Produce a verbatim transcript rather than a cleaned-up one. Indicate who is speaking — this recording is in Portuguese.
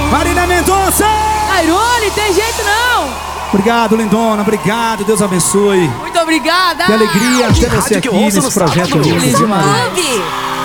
Speaker 1: Marília Mendonça!
Speaker 2: Airone, tem jeito não!
Speaker 1: Obrigado, lindona, obrigado, Deus abençoe.
Speaker 2: Muito obrigada!
Speaker 1: Que alegria ter você aqui nesse projeto lindo.
Speaker 2: Feliz demais.